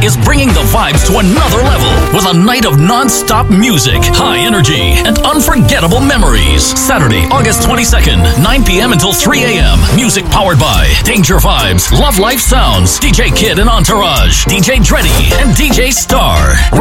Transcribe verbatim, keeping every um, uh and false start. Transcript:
is bringing the vibes to another level with a night of non-stop music, high energy, and unforgettable memories. Saturday, August twenty-second, nine p.m. until three a.m. Music powered by Danger Vibes, Love Life Sounds, D J Kid and Entourage, D J Dreddy, and D J Star.